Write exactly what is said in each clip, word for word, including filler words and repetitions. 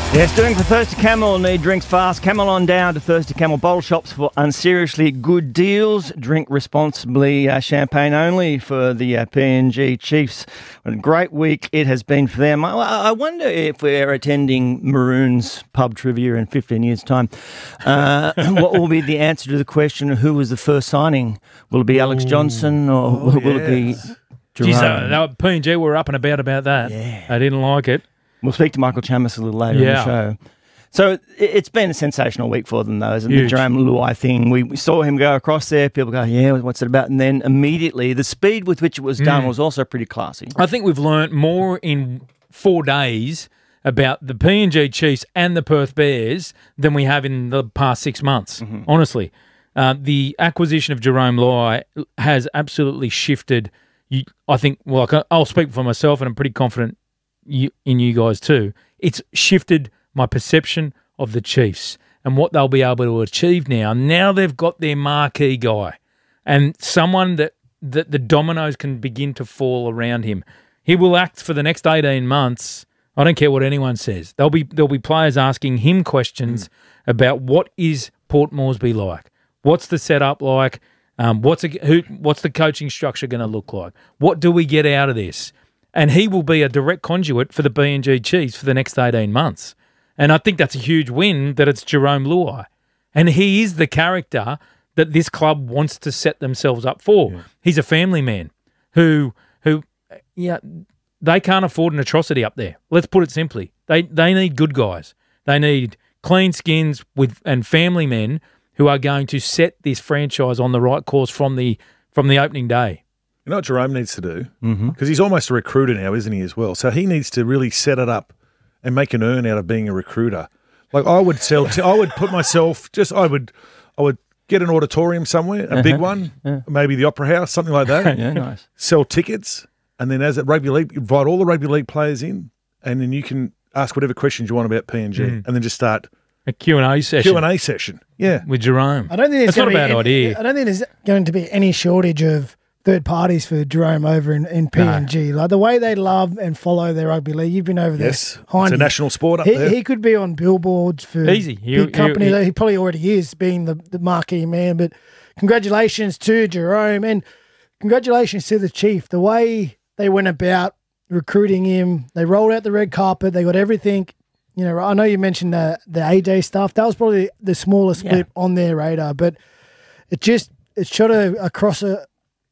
Yes, doing for Thirsty Camel. Need drinks fast. Camel on down to Thirsty Camel Bowl Shops for unseriously good deals. Drink responsibly. Uh, champagne only for the uh, P N G Chiefs. What a great week it has been for them. I, I wonder if we're attending Maroons pub trivia in fifteen years' time. Uh, what will be the answer to the question, who was the first signing? Will it be Alex Johnson or Oh, will, will it be yes. Jerome? Geez, uh, they were- P and G were up and about about that. Yeah. I didn't like it. We'll speak to Michael Chammas a little later Yeah. in the show. So it- it's been a sensational week for them, though, isn't it? The Huge. Jerome Luai thing. We, we saw him go across there. People go, yeah, what's it about? And then immediately, the speed with which it was done was also pretty classy. I think we've learnt more in four days about the P and G Chiefs and the Perth Bears than we have in the past six months, honestly. Uh, the acquisition of Jerome Luai has absolutely shifted. You, I think, well, I can- I'll speak for myself, and I'm pretty confident you, in you guys too. It's shifted my perception of the Chiefs and what they'll be able to achieve now. Now they've got their marquee guy and someone that, that the dominoes can begin to fall around him. He will act for the next eighteen months. I don't care what anyone says. There'll be there'll be players asking him questions mm. about what is Port Moresby like? What's the setup like? Um, what's a, who? What's the coaching structure going to look like? What do we get out of this? And he will be a direct conduit for the P and G Chiefs for the next eighteen months. And I think that's a huge win that it's Jerome Luai. And he is the character that this club wants to set themselves up for. Yeah. He's a family man who, who, yeah, they can't afford an atrocity up there. Let's put it simply. They they need good guys. They need clean skins with and family men who are going to set this franchise on the right course from the from the opening day. You know what Jerome needs to do? Because Mm-hmm. he's almost a recruiter now, isn't he, as well? So he needs to really set it up and make an earn out of being a recruiter. Like I would sell, t- I would put myself, just I would I would get an auditorium somewhere, a big one, Yeah. maybe the Opera House, something like that. Yeah, nice. Sell tickets, and then as a rugby league, invite all the rugby league players in, and then you can ask whatever questions you want about P and G, Mm. and then just start A Q and A session Q and A session. Yeah. with Jerome. I don't think there's That's not a gonna bad be, idea. I don't think there's going to be any shortage of third parties for Jerome over in, in P and G. Like the way they love and follow their rugby league. You've been over there. Yes. It's Hindy. a national sport up He, there. he could be on billboards for Easy. He- big he- companies. he- He, probably already is, being the, the marquee man. But congratulations to Jerome and congratulations to the Chief. The way they went about recruiting him, they rolled out the red carpet. They got everything. You know, I know you mentioned the, the A J stuff. That was probably the smallest Yeah. blip on their radar, but it just it shot a, across a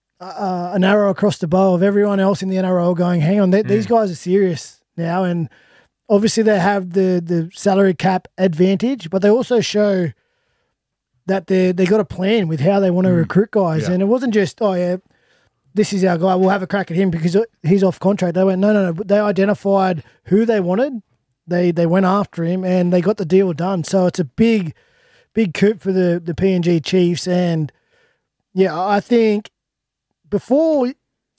uh, an arrow across the bow of everyone else in the N R L going, hang on, they, these guys are serious now. And obviously they have the, the salary cap advantage, but they also show that they they got a plan with how they want to recruit guys. Yeah. And it wasn't just, oh, yeah, this is our guy, we'll have a crack at him because he's off contract. They went, no, no, no. They identified who they wanted. They they went after him and they got the deal done. So it's a big, big coup for the, the P and G Chiefs. And, yeah, I think before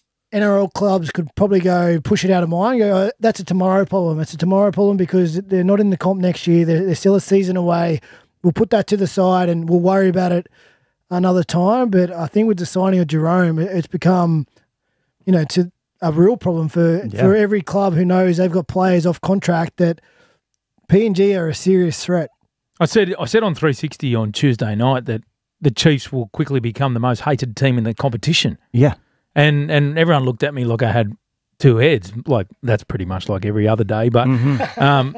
N R L clubs could probably go push it out of mind, go, oh, that's a tomorrow problem. It's a tomorrow problem because they're not in the comp next year. They're, they're still a season away. We'll put that to the side and we'll worry about it another time. But I think with the signing of Jerome, it- it's become, you know, to a real problem for, Yeah. for every club who knows they've got players off contract that P and G are a serious threat. I said I said on three sixty on Tuesday night that the Chiefs will quickly become the most hated team in the competition. Yeah. And and everyone looked at me like I had two heads. Like that's pretty much like every other day. But um,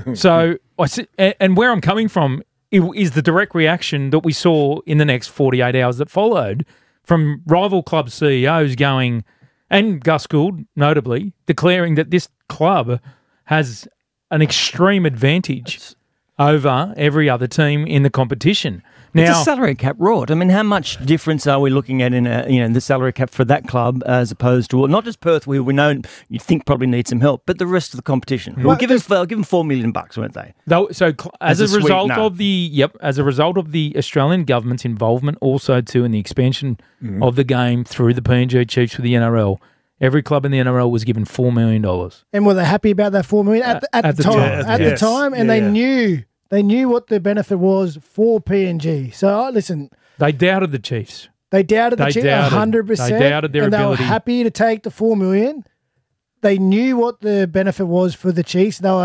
so I said, and, and where I'm coming from i- is the direct reaction that we saw in the next forty-eight hours that followed from rival club C E Os going, and Gus Gould notably declaring that this club has an extreme advantage over every other team in the competition. It's Now, a salary cap rort. I mean, how much difference are we looking at in a, you know, the salary cap for that club as opposed to, well, not just Perth, where we know you think probably needs some help, but the rest of the competition? Well, give them, they'll give them four million bucks, weren't they? Though, so cl- as, As a a result sweetener. of the yep, as a result of the Australian government's involvement, also too in the expansion of the game through the P and G Chiefs for the N R L, every club in the N R L was given four million dollars. And were they happy about that four million at, the, at, At the the time? time, At yes. the time, and Yeah, they yeah. knew they knew what the benefit was for P and G. So listen, They doubted the Chiefs. they doubted the They Chiefs doubted- hundred percent. they doubted their and ability. They were happy to take the four million. They knew what the benefit was for the Chiefs. They were